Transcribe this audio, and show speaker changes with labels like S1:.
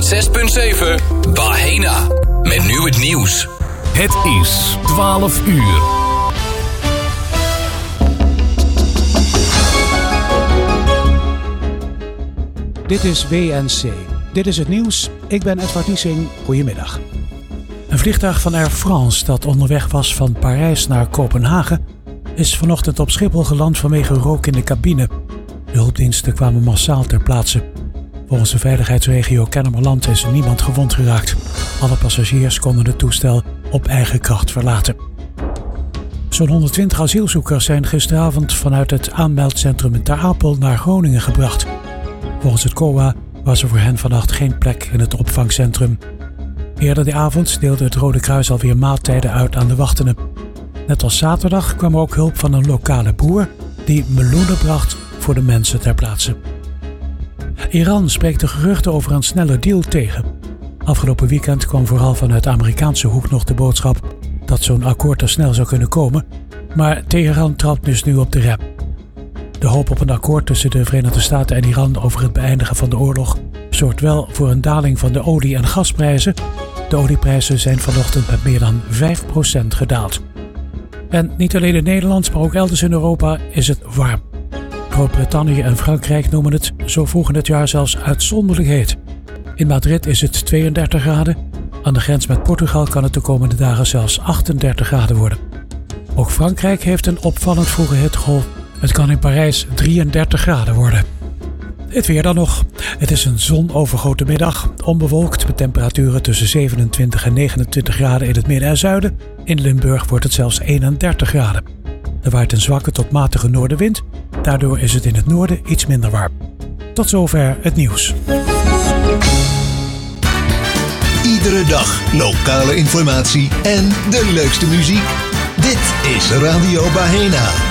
S1: 106.7 Bahena. Met nu het nieuws.
S2: Het is 12 uur.
S3: Dit is WNC. Dit is het nieuws. Ik ben Edward Niesing. Goedemiddag. Een vliegtuig van Air France dat onderweg was van Parijs naar Kopenhagen is vanochtend op Schiphol geland vanwege rook in de cabine. De hulpdiensten kwamen massaal ter plaatse. Volgens de veiligheidsregio Kennemerland is niemand gewond geraakt. Alle passagiers konden het toestel op eigen kracht verlaten. Zo'n 120 asielzoekers zijn gisteravond vanuit het aanmeldcentrum in Ter Apel naar Groningen gebracht. Volgens het COA was er voor hen vannacht geen plek in het opvangcentrum. Eerder die avond deelde het Rode Kruis alweer maaltijden uit aan de wachtenden. Net als zaterdag kwam er ook hulp van een lokale boer die meloenen bracht voor de mensen ter plaatse. Iran spreekt de geruchten over een snelle deal tegen. Afgelopen weekend kwam vooral vanuit de Amerikaanse hoek nog de boodschap dat zo'n akkoord er snel zou kunnen komen, maar Teheran trapt dus nu op de rem. De hoop op een akkoord tussen de Verenigde Staten en Iran over het beëindigen van de oorlog zorgt wel voor een daling van de olie- en gasprijzen. De olieprijzen zijn vanochtend met meer dan 5% gedaald. En niet alleen in Nederland, maar ook elders in Europa is het warm. Groot-Brittannië en Frankrijk noemen het zo vroeg in het jaar zelfs uitzonderlijk heet. In Madrid is het 32 graden. Aan de grens met Portugal kan het de komende dagen zelfs 38 graden worden. Ook Frankrijk heeft een opvallend vroege hittegolf. Het kan in Parijs 33 graden worden. Het weer dan nog. Het is een zonovergoten middag. Onbewolkt met temperaturen tussen 27 en 29 graden in het midden en zuiden. In Limburg wordt het zelfs 31 graden. Er waait een zwakke tot matige noordenwind. Daardoor is het in het noorden iets minder warm. Tot zover het nieuws.
S4: Iedere dag lokale informatie en de leukste muziek. Dit is Radio Bahena.